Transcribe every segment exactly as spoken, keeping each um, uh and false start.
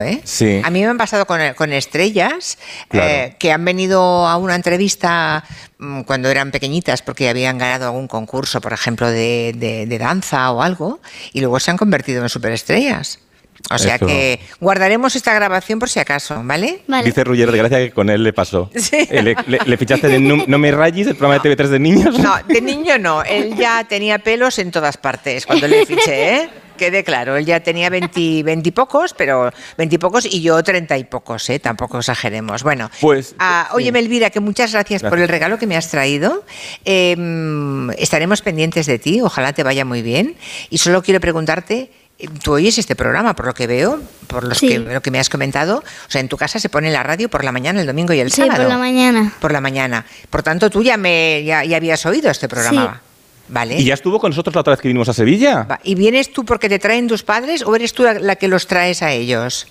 ¿Eh? Sí. A mí me han pasado con, con estrellas Claro. eh, que han venido a una entrevista mmm, cuando eran pequeñitas porque habían ganado algún concurso, por ejemplo, de, de, de danza o algo, y luego se han convertido en superestrellas. O sea Eso. que guardaremos esta grabación por si acaso, ¿vale? Vale. Dice Rullero de Gracia que con él le pasó. Sí. Eh, Le, le- le fichaste en No, No me rayes, el programa de T V tres de niños. No, de niño no. Él ya tenía pelos en todas partes cuando le fiché, ¿eh? Quede claro, él ya tenía veinte, veinte y pocos, pero veinte y pocos y yo treinta y pocos, ¿eh? Tampoco exageremos. Bueno, Pues, ah, sí. oye, Melvira, que muchas gracias, Gracias. por el regalo que me has traído. Eh, estaremos pendientes de ti, ojalá te vaya muy bien. Y solo quiero preguntarte, eh, tú oyes este programa, por lo que veo, por los Sí. que, lo que me has comentado. O sea, en tu casa se pone la radio por la mañana, el domingo y el Sí, sábado. por la mañana. Por la mañana. Por tanto, tú ya, me, ya, ya habías oído este programa. Sí. ¿Vale? ¿Y ya estuvo con nosotros la otra vez que vinimos a Sevilla? Va, ¿y vienes tú porque te traen tus padres o eres tú la, la que los traes a ellos?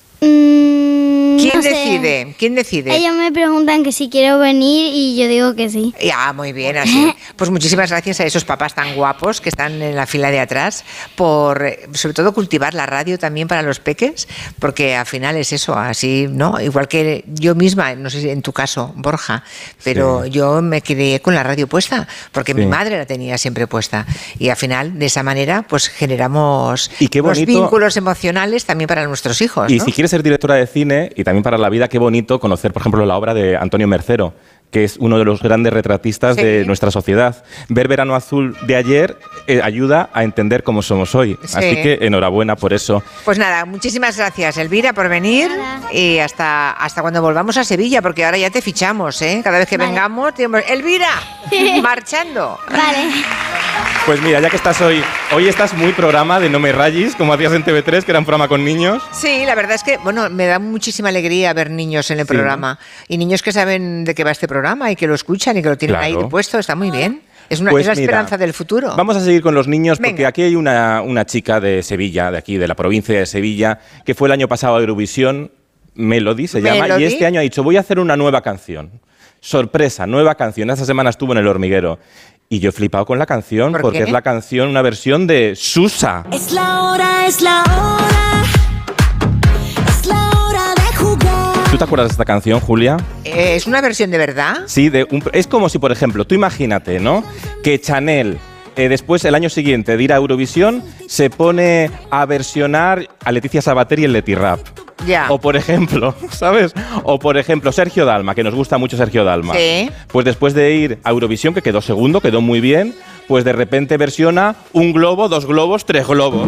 Mm, ¿Quién no sé. decide? ¿Quién decide? Ellos me preguntan que si quiero venir y yo digo que sí. Ya, muy bien, así. Pues muchísimas gracias a esos papás tan guapos que están en la fila de atrás por, eh, sobre todo, cultivar la radio también para los peques, porque al final es eso, así, ¿no? Igual que yo misma, no sé si en tu caso, Borja, pero Sí. yo me crié con la radio puesta, porque mi Sí. madre la tenía siempre puesta. Y al final, de esa manera, pues generamos Y qué unos bonito- vínculos emocionales también para nuestros hijos, Y ¿no? si quieres ser directora de cine y también para la vida, qué bonito conocer, por ejemplo, la obra de Antonio Mercero, que es uno de los grandes retratistas Sí. de nuestra sociedad. Ver Verano Azul de ayer eh, ayuda a entender cómo somos hoy. Sí. Así que enhorabuena por eso. Pues nada, muchísimas gracias, Elvira, por venir. Nada. Y hasta, hasta cuando volvamos a Sevilla, porque ahora ya te fichamos, ¿eh? Cada vez que Vale. vengamos, tenemos. ¡Elvira! ¡Marchando! Vale. Pues mira, ya que estás hoy, hoy estás muy programa de No me rayes, como hacías en T V tres, que era un programa con niños. Sí, la verdad es que, bueno, me da muchísima alegría ver niños en el Sí, programa. Y niños que saben de qué va este programa y que lo escuchan y que lo tienen Claro. ahí puesto, está muy bien. Es, una, Pues es la mira, esperanza del futuro. Vamos a seguir con los niños porque Venga. aquí hay una, una chica de Sevilla, de aquí, de la provincia de Sevilla, que fue el año pasado a Eurovisión, Melody se llama, Melody. y este año ha dicho, voy a hacer una nueva canción. Sorpresa, nueva canción. Esta semana estuvo en El Hormiguero. Y yo he flipado con la canción ¿Por porque qué? es la canción, una versión de Susa. Es la hora, es la hora. Es la hora de jugar. ¿Tú te acuerdas de esta canción, Julia? Eh, ¿Es una versión de verdad? Sí, de un- es como si, por ejemplo, tú imagínate, ¿no? Que Chanel, eh, después, el año siguiente de ir a Eurovisión, se pone a versionar a Leticia Sabater y el Leti Rap. Ya. O por ejemplo, ¿sabes? O por ejemplo, Sergio Dalma, que nos gusta mucho Sergio Dalma. Sí. Pues después de ir a Eurovisión, que quedó segundo, quedó muy bien, pues de repente versiona un globo, dos globos, tres globos.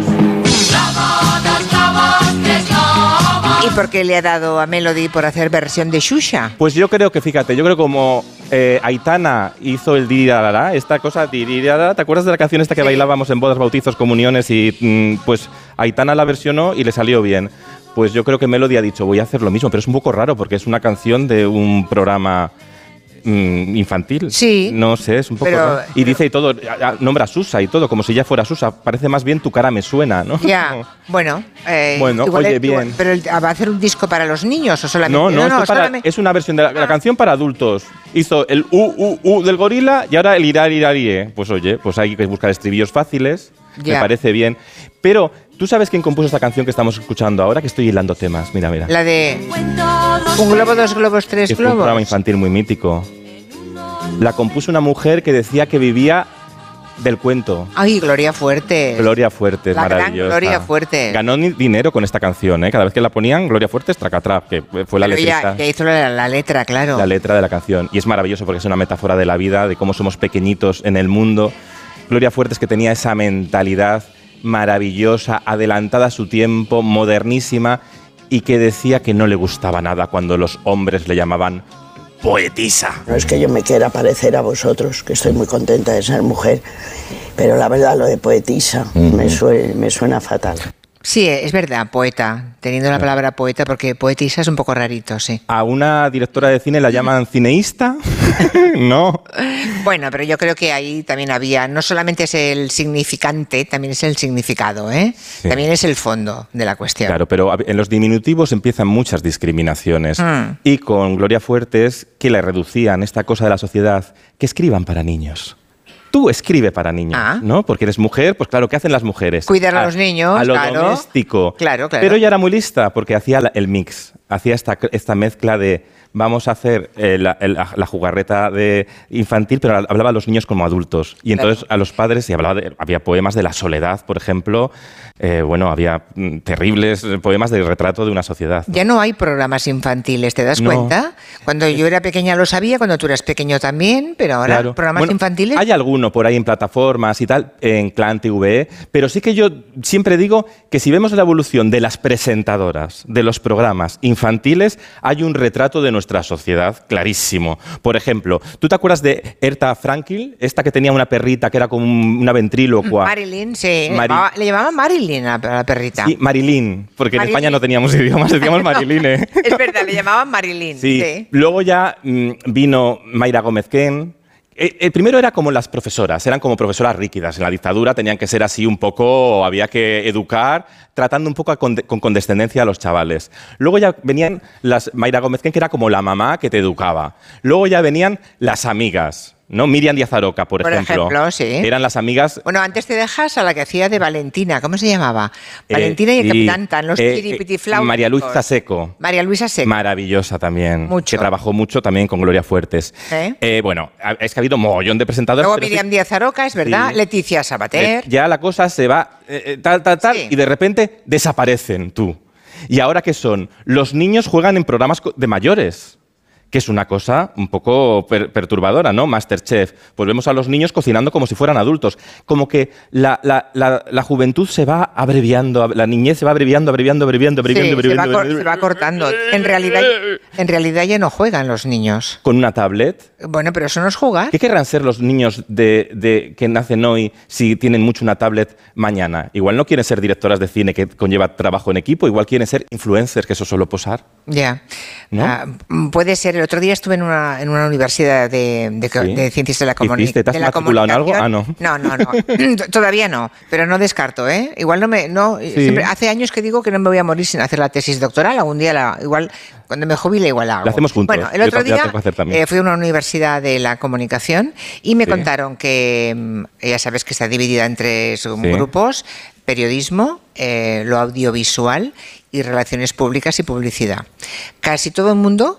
¿Y por qué le ha dado a Melody por hacer versión de Xuxa? Pues yo creo que, fíjate, yo creo como eh, Aitana hizo el dirirarara, esta cosa, dirirarara, ¿te acuerdas de la canción esta que Sí. bailábamos en bodas, bautizos, comuniones? Y mm, pues Aitana la versionó y le salió bien. Pues yo creo que Melody ha dicho, voy a hacer lo mismo, pero es un poco raro porque es una canción de un programa mm, infantil. Sí. No sé, es un poco Pero- raro. Y dice y todo, a- a- nombra a Susa y todo, como si ya fuera Susa. Parece más bien Tu cara me suena, ¿no? Ya, bueno. eh, Bueno, igual oye, es- bien. igual- pero el- ¿va a hacer un disco para los niños o solamente? No, no, esto es, para- solamente- es una versión de la, la Ah. canción para adultos. Hizo el U, U, U del gorila y ahora el irar, irar, irie. Pues oye, pues hay que buscar estribillos fáciles. Ya. Me parece bien. Pero, ¿tú sabes quién compuso esta canción que estamos escuchando ahora? Que estoy hilando temas. Mira, mira. La de Cuento dos un globo, dos globos, tres Que fue un programa globos. infantil muy mítico. La compuso una mujer que decía que vivía del cuento. Ay, Gloria Fuertes. Gloria Fuertes, La gran maravillosa. Gloria Fuertes. Ganó ni- dinero con esta canción, ¿eh? Cada vez que la ponían, Gloria Fuertes, tracatrap, que fue la Pero ella, letrista. ella hizo la, la letra, claro. La letra de la canción. Y es maravilloso porque es una metáfora de la vida, de cómo somos pequeñitos en el mundo. Gloria Fuertes, que tenía esa mentalidad maravillosa, adelantada a su tiempo, modernísima, y que decía que no le gustaba nada cuando los hombres le llamaban poetisa. No es que yo me quiera parecer a vosotros, que estoy muy contenta de ser mujer, pero la verdad lo de poetisa me, sue- me suena fatal. Sí, es verdad, poeta. Teniendo la palabra poeta, porque poetisa es un poco rarito, sí. A una directora de cine la llaman cineísta. No. Bueno, pero yo creo que ahí también había, no solamente es el significante, también es el significado, ¿eh? Sí. También es el fondo de la cuestión. Claro, pero a- en los diminutivos empiezan muchas discriminaciones. Mm. Y con Gloria Fuertes, que le reducían esta cosa de la sociedad, que escriban para niños. Tú escribe para niños, Ah. ¿no? Porque eres mujer, pues claro, ¿qué hacen las mujeres? Cuidar a los niños, A lo claro. doméstico. Claro, claro. Pero ella era muy lista porque hacía la- el mix, hacía esta, esta mezcla de vamos a hacer eh, la, el- la jugarreta de infantil, pero hablaba a los niños como adultos. Y entonces a los padres, y hablaba de, había poemas de la soledad, por ejemplo, eh, bueno, había mm, terribles poemas de retrato de una sociedad. Ya no hay programas infantiles, ¿te das No. cuenta? Cuando yo era pequeña lo sabía, cuando tú eras pequeño también, pero ahora Claro. programas Bueno, infantiles. Hay alguno por ahí en plataformas y tal, en Clan T V E, pero sí que yo siempre digo que si vemos la evolución de las presentadoras, de los programas infantiles, hay un retrato de nuestra sociedad clarísimo. Por ejemplo, ¿tú te acuerdas de Erta Frankel? Esta que tenía una perrita que era como un- una ventrílocua. Marilyn, sí. Le Mari- llamaba- Le llamaban Marilyn a la perrita. Sí, Marilyn, porque en Marilyn. España no teníamos idiomas, decíamos Marilyn, ¿eh? Es verdad, le llamaban Marilyn. Sí. Sí. Luego ya mm, vino Mayra Gómez Ken. Eh, El primero era como las profesoras, eran como profesoras rígidas. En la dictadura tenían que ser así un poco, había que educar, tratando un poco a conde- con condescendencia a los chavales. Luego ya venían las Mayra Gómez Ken, que era como la mamá que te educaba. Luego ya venían las amigas, ¿no? Miriam Díaz Aroca, por, Por ejemplo. ejemplo, sí. Eran las amigas. Bueno, antes te dejas a la que hacía de Valentina, ¿cómo se llamaba? Valentina y el Eh, Capitán Tan, los eh, chiripitifláuticos. María Luisa Seco. María Luisa Seco. Maravillosa también. Mucho. Que trabajó mucho también con Gloria Fuertes. ¿Eh? Eh, bueno, a- es que ha habido mogollón de presentadores. Luego pero sí- Miriam Díaz Aroca, es verdad. Sí. Leticia Sabater. Eh, ya la cosa se va eh, eh, tal, tal, tal, Sí. y de repente desaparecen tú. ¿Y ahora qué son? Los niños juegan en programas co- de mayores, que es una cosa un poco per- perturbadora, ¿no? Masterchef. Pues vemos a los niños cocinando como si fueran adultos. Como que la, la- la- la juventud se va abreviando, la niñez se va abreviando, abreviando, abreviando, Sí, abreviando, se va, abreviando, cor- se va cortando. En realidad, en realidad ya no juegan los niños. con una tablet. Bueno, pero eso no es jugar. ¿Qué querrán ser los niños de, de- que nacen hoy si tienen mucho una tablet mañana? Igual no quieren ser directoras de cine que conlleva trabajo en equipo, igual quieren ser influencers, que eso solo posar. Ya. ¿No? Ah, mm, puede ser. El otro día estuve en una, en una universidad de, de, co- Sí. de ciencias de la ¿Qué comunicación. hiciste? ¿Te has matriculado en algo? Ah, no. No, no, no. T- Todavía no, pero no descarto, ¿eh? Igual no me... No, siempre- hace años que digo que no me voy a morir sin hacer la tesis doctoral. Algún día, la, igual, cuando me jubile, igual la hago. La hacemos juntos. Bueno, el Yo otro ta- ya día tengo que hacer también. eh, fui a una universidad de la comunicación y me Sí. contaron que, mm, ya sabes que está dividida en tres Sí. grupos: periodismo, eh, lo audiovisual y relaciones públicas y publicidad. Casi todo el mundo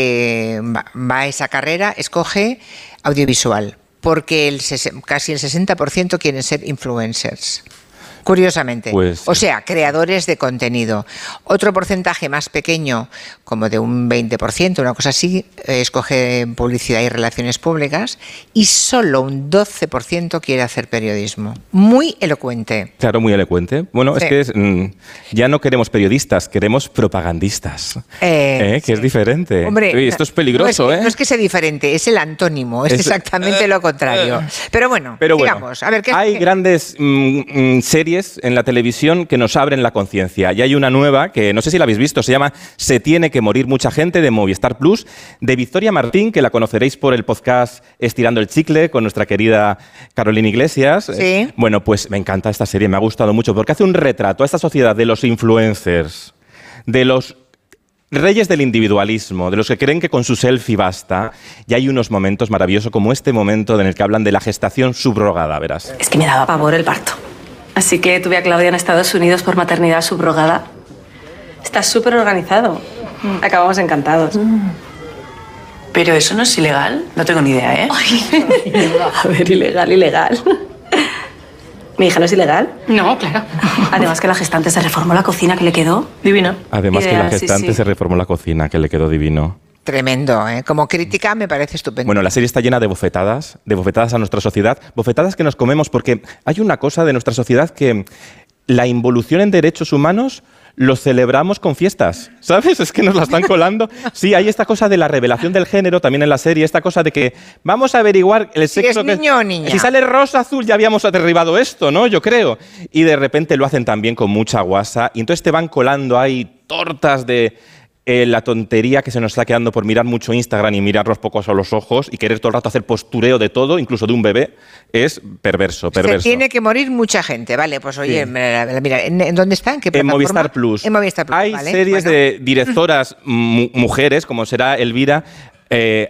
que va, va a esa carrera escoge audiovisual, porque el ses- casi el sesenta por ciento quieren ser influencers. Curiosamente. Pues- o sea, creadores de contenido. Otro porcentaje más pequeño, como de un veinte por ciento, una cosa así, eh, escoge publicidad y relaciones públicas, y solo un doce por ciento quiere hacer periodismo. Muy elocuente. Claro, muy elocuente. Bueno, Sí. es que es, mm, ya no queremos periodistas, queremos propagandistas. Eh, ¿Eh? Que es sí. diferente. Hombre, Uy, esto es peligroso, no es, que- ¿eh? No es que sea diferente, es el antónimo, es, Es- exactamente lo contrario. Pero bueno, Pero bueno, digamos, a ver qué hay grandes mm, mm, series en la televisión que nos abren la conciencia. Y hay una nueva que no sé si la habéis visto, se llama Se tiene que morir mucha gente, de Movistar Plus, de Victoria Martín, que la conoceréis por el podcast Estirando el Chicle con nuestra querida Carolina Iglesias. Sí. Eh, Bueno, pues me encanta esta serie, me ha gustado mucho porque hace un retrato a esta sociedad de los influencers, de los reyes del individualismo, de los que creen que con su selfie basta. Y hay unos momentos maravillosos como este momento en el que hablan de la gestación subrogada, verás. Es que me daba pavor el parto. Así que tuve a Claudia en Estados Unidos por maternidad subrogada. Está súper organizado. Acabamos encantados. Pero eso no es ilegal. No tengo ni idea, ¿eh? A ver, ilegal, ilegal. ¿Mi hija no es ilegal? No, claro. Además que la gestante se reformó la cocina que le quedó. Divino. Además que Ideal, la sí, gestante sí. se reformó la cocina, que le quedó divino. Tremendo, ¿eh? Como crítica me parece estupendo. Bueno, la serie está llena de bofetadas, de bofetadas a nuestra sociedad, bofetadas que nos comemos porque hay una cosa de nuestra sociedad que la involución en derechos humanos lo celebramos con fiestas, ¿sabes? Es que nos la están colando. Sí, hay esta cosa de la revelación del género también en la serie, esta cosa de que vamos a averiguar el Si sexo es que niño o niña. Si sale rosa azul ya habíamos derribado esto, ¿no? Yo creo. Y de repente lo hacen también con mucha guasa y entonces te van colando ahí tortas de eh, la tontería que se nos está quedando por mirar mucho Instagram y mirarnos pocos a los ojos y querer todo el rato hacer postureo de todo, incluso de un bebé, es perverso, perverso. Se tiene que morir mucha gente, vale, pues oye, Sí. mira, mira, ¿en, en dónde está? ¿En qué En plataforma? Movistar Plus. En Movistar Plus, Hay vale, series bueno. de directoras mu- mujeres, como será Elvira. eh,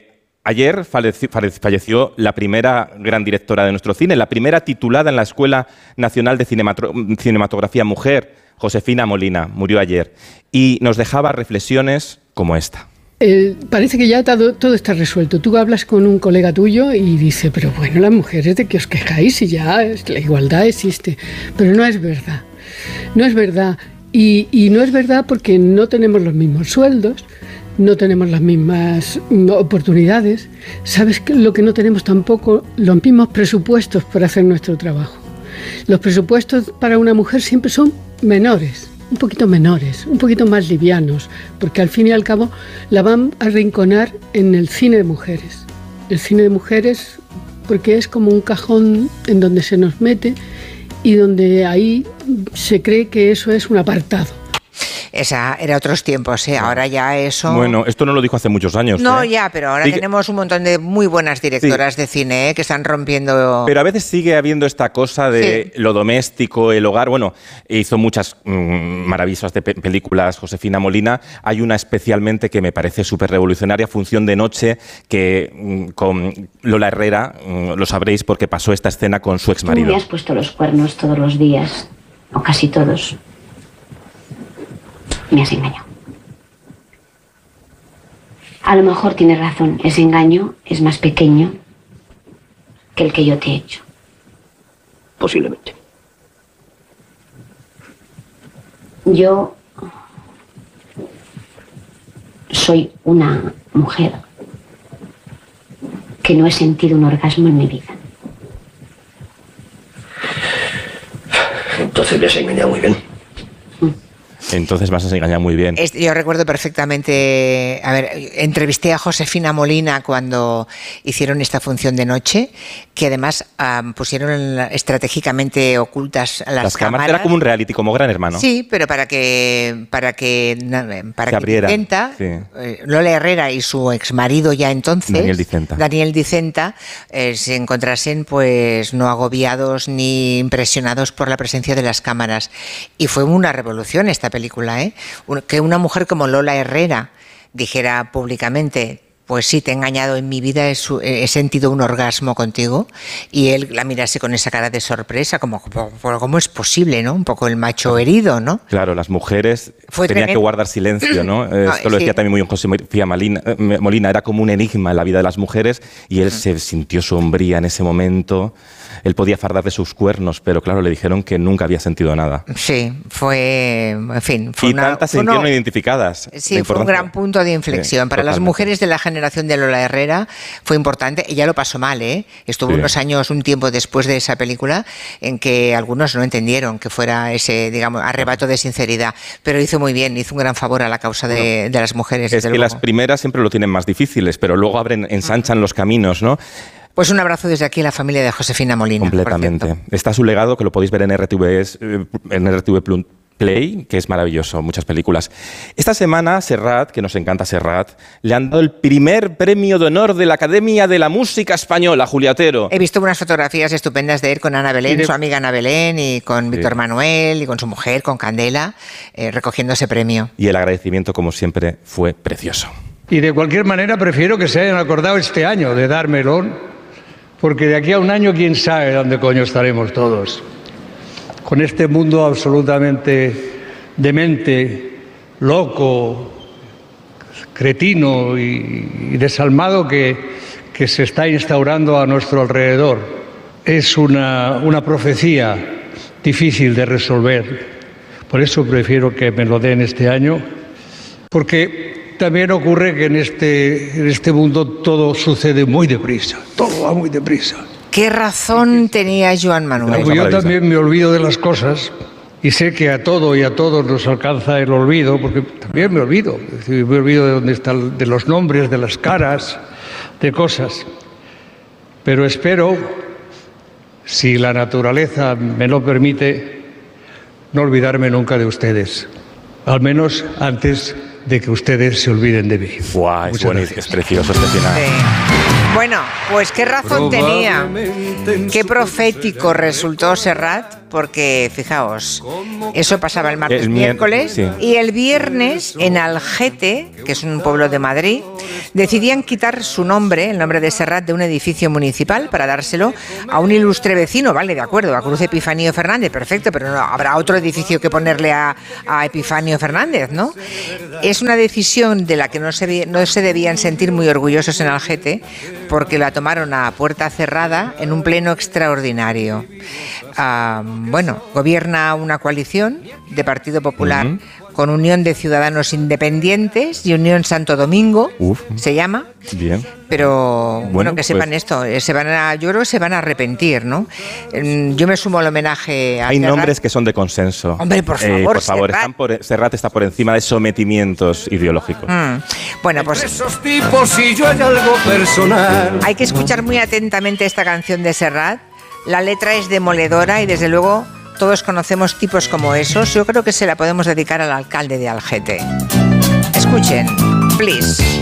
ayer falleció, falleció la primera gran directora de nuestro cine, la primera titulada en la Escuela Nacional de Cinematografía Mujer, Josefina Molina, murió ayer. Y nos dejaba reflexiones como esta. Eh, parece que ya todo, todo está resuelto. Tú hablas con un colega tuyo y dice, pero bueno, las mujeres, ¿de qué os quejáis? Y ya la igualdad existe. Pero no es verdad. No es verdad. Y, y no es verdad porque no tenemos los mismos sueldos, no tenemos las mismas oportunidades. ¿Sabes qué? Lo que no tenemos tampoco? Los mismos presupuestos para hacer nuestro trabajo. Los presupuestos para una mujer siempre son menores. Un poquito menores, un poquito más livianos, porque al fin y al cabo la van a arrinconar en el cine de mujeres. El cine de mujeres, porque es como un cajón en donde se nos mete y donde ahí se cree que eso es un apartado. Esa era otros tiempos, ¿eh? Ahora ya eso... Bueno, esto no lo dijo hace muchos años. No, ¿eh? ya, pero ahora Sigue... tenemos un montón de muy buenas directoras sí. de cine, ¿eh? Que están rompiendo... Pero a veces sigue habiendo esta cosa de sí. lo doméstico, el hogar. Bueno, hizo muchas mmm, maravillosas de pe películas Josefina Molina. Hay una especialmente que me parece súper revolucionaria, Función de Noche, que mmm, con Lola Herrera, mmm, lo sabréis porque pasó esta escena con su exmarido. Tú me has puesto los cuernos todos los días, o casi todos. Me has engañado. A lo mejor tienes razón, ese engaño es más pequeño que el que yo te he hecho. Posiblemente. Yo soy una mujer que no he sentido un orgasmo en mi vida. Entonces me has engañado muy bien. Entonces vas a engañar muy bien. Yo recuerdo perfectamente, a ver, entrevisté a Josefina Molina cuando hicieron esta Función de Noche, que además um, pusieron estratégicamente ocultas las, las cámaras. cámaras. Era como un reality, como Gran Hermano. Sí, pero para que para que para que abriera, Dicenta, sí. eh, Lola Herrera y su exmarido ya entonces, Daniel Dicenta, Daniel Dicenta eh, se encontrasen pues no agobiados ni impresionados por la presencia de las cámaras. Y fue una revolución esta película. película, ¿eh? Que una mujer como Lola Herrera dijera públicamente, pues sí, te he engañado en mi vida, he, he sentido un orgasmo contigo, y él la mirase con esa cara de sorpresa, como, como ¿cómo es posible, no? Un poco el macho herido, ¿no? Claro, las mujeres Fue tenían tremendo. que guardar silencio, ¿no? no Esto lo decía sí. también muy bien José Molina, Molina, era como un enigma en la vida de las mujeres, y él uh-huh. se sintió sombría en ese momento. Él podía fardar de sus cuernos, pero claro, le dijeron que nunca había sentido nada. Sí, fue, en fin... Fue y una, tantas se sintieron identificadas. Sí, fue un gran punto de inflexión. Sí, Para totalmente. Las mujeres de la generación de Lola Herrera fue importante. Ella lo pasó mal, ¿eh? Estuvo sí. unos años, un tiempo después de esa película, en que algunos no entendieron que fuera ese, digamos, arrebato de sinceridad. Pero hizo muy bien, hizo un gran favor a la causa de, bueno, de las mujeres. Es que luego. Las primeras siempre lo tienen más difíciles, pero luego abren, ensanchan los caminos, ¿no? Pues un abrazo desde aquí a la familia de Josefina Molina. Completamente. Está su legado, que lo podéis ver en R T V, en R T V Play, que es maravilloso, muchas películas. Esta semana, Serrat, que nos encanta Serrat, le han dado el primer premio de honor de la Academia de la Música Española, Julia Otero. He visto unas fotografías estupendas de él con Ana Belén, de... su amiga Ana Belén, y con sí. Víctor Manuel, y con su mujer, con Candela, eh, recogiendo ese premio. Y el agradecimiento, como siempre, fue precioso. Y de cualquier manera prefiero que se hayan acordado este año de dármelo, porque de aquí a un año quién sabe dónde coño estaremos todos. Con este mundo absolutamente demente, loco, cretino y, y desalmado que, que se está instaurando a nuestro alrededor. Es una, una profecía difícil de resolver. Por eso prefiero que me lo den este año, porque también ocurre que en este, en este mundo todo sucede muy deprisa, todo va muy deprisa. ¿Qué razón tenía Joan Manuel? Yo también me olvido de las cosas y sé que a todo y a todos nos alcanza el olvido, porque también me olvido. Es decir, me olvido de dónde están, de los nombres, de las caras, de cosas. Pero espero, si la naturaleza me lo permite, no olvidarme nunca de ustedes, al menos antes de que ustedes se olviden de mí. Wow, es, bueno, es precioso este final. Sí. Bueno, pues qué razón tenía. Qué profético resultó Serrat porque, fijaos, eso pasaba el martes, El mier- miércoles, sí. y el viernes en Algete, que es un pueblo de Madrid, decidían quitar su nombre, el nombre de Serrat, de un edificio municipal para dárselo a un ilustre vecino, vale, de acuerdo, a Cruz Epifanio Fernández, perfecto, pero no habrá otro edificio que ponerle a, a Epifanio Fernández, ¿no? Es una decisión de la que no se, no se debían sentir muy orgullosos en Algete, porque la tomaron a puerta cerrada en un pleno extraordinario. Ah, bueno, gobierna una coalición de Partido Popular Ujú. con Unión de Ciudadanos Independientes y Unión Santo Domingo, Uf. se llama. Bien. Pero bueno, Bueno, que sepan pues- esto, eh, se van a, yo creo que se van a arrepentir, ¿no? Mm, Yo me sumo al homenaje a Hay Serrat. nombres que son de consenso. Hombre, por Eh, favor, por favor, Serrat. están por, Serrat está por encima de sometimientos ideológicos. Mm, Bueno, pues Esos tipos y yo hay algo personal. hay que escuchar muy atentamente esta canción de Serrat. La letra es demoledora y desde luego todos conocemos tipos como esos. Yo creo que se la podemos dedicar al alcalde de Algete. Escuchen, please.